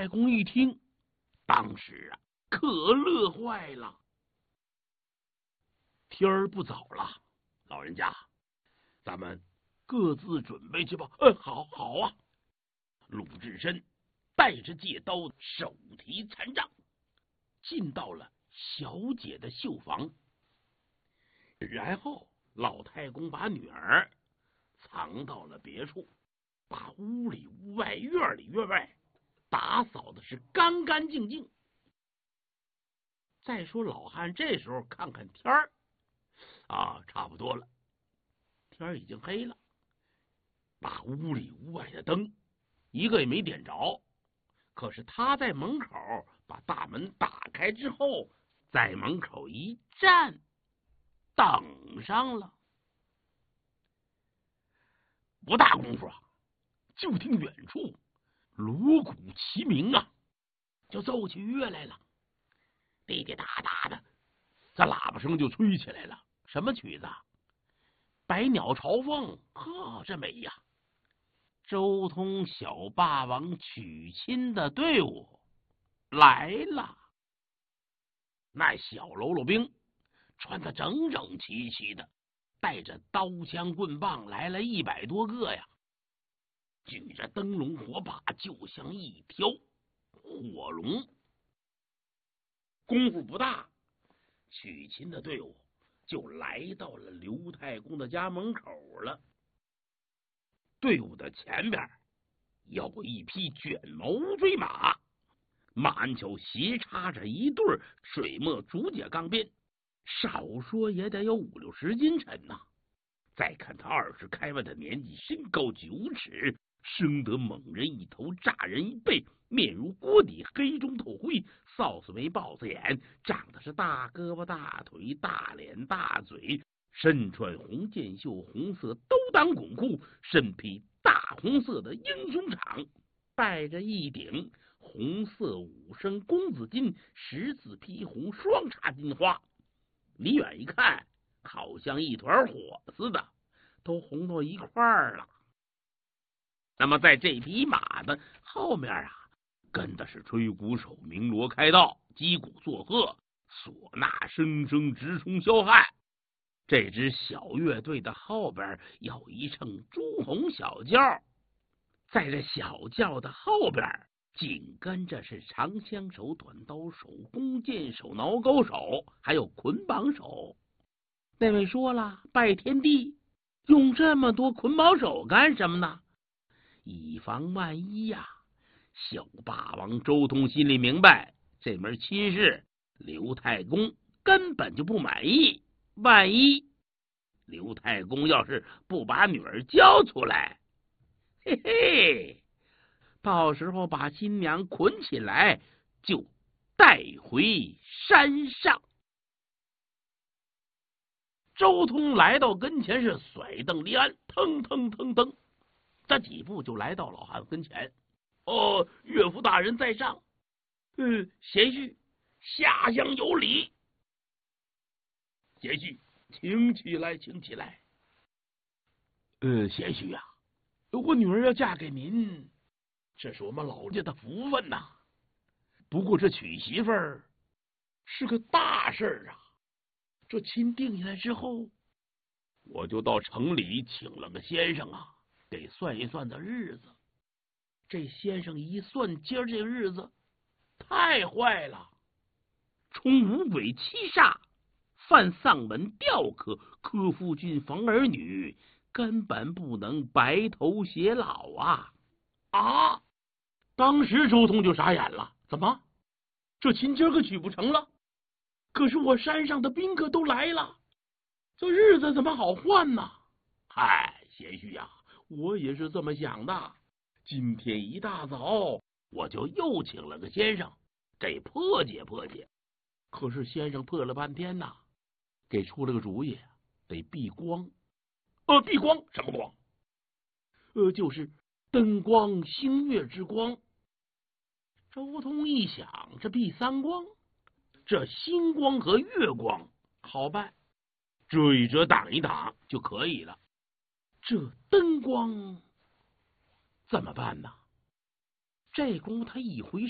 太公一听，当时可乐坏了。天儿不早了，老人家，咱们各自准备去吧。好啊。鲁智深带着戒刀，手提残杖，进到了小姐的绣房。然后老太公把女儿藏到了别处，把屋里屋外院里院外打扫的是干干净净。再说老汉这时候看看天儿差不多了，天儿已经黑了，把屋里屋外的灯一个也没点着。可是他在门口把大门打开之后，在门口一站，等上了。不大功夫就听远处锣鼓齐鸣就奏起乐来了，滴滴答答的，这喇叭声就吹起来了。什么曲子？百鸟朝凤。这美呀！周通小霸王娶亲的队伍来了。那小喽啰兵穿得整整齐齐的，带着刀枪棍棒来了100多个呀，举着灯笼火把，就像一条火龙。功夫不大，娶亲的队伍就来到了刘太公的家门口了。队伍的前边有一匹卷毛乌骓马，马鞍桥斜插着一对水墨竹节钢鞭，少说也得有50、60斤沉呐。再看他20开外的年纪，身高9尺，生得猛人一头，炸人一背，面如锅底，黑中透灰，臊子眉，豹子眼，长得是大胳膊大腿，大脸大嘴，身穿红箭袖，红色兜裆滚裤，身披大红色的英雄氅，戴着一顶红色5升公子巾十字披红双插金花，离远一看好像一团火似的，都红到一块儿了。那么在这匹马的后面跟的是吹鼓手鸣锣开道，击鼓作贺，唢呐声声直冲霄汉。这支小乐队的后边有一乘朱红小轿，在这小轿的后边紧跟着是长枪手、短刀手、弓箭手、挠钩手，还有捆绑手。那位说了，拜天地用这么多捆绑手干什么呢？以防万一小霸王周通心里明白，这门亲事刘太公根本就不满意，万一刘太公要是不把女儿交出来，嘿嘿，到时候把新娘捆起来就带回山上。周通来到跟前，是甩蹬离鞍，腾腾腾腾，这几步就来到老汉跟前。岳父大人在上。贤婿下乡有礼。贤婿请起来，请起来。贤婿我女儿要嫁给您，这是我们老家的福分呐。不过这娶媳妇儿是个大事这亲定下来之后，我就到城里请了个先生给算一算的日子。这先生一算，今儿这日子太坏了，从五鬼七煞、犯丧门吊客、克夫君、防儿女，根本不能白头偕老当时周通就傻眼了，怎么这亲今儿个娶不成了？可是我山上的宾客都来了，这日子怎么好换呢？嗨，贤婿我也是这么想的。今天一大早我就又请了个先生给破解破解，可是先生破了半天给出了个主意，得避光。避光什么光？就是灯光星月之光。周通一想，这避三光，这星光和月光好办，遮一遮挡一挡就可以了。这灯光怎么办呢？这功夫他一回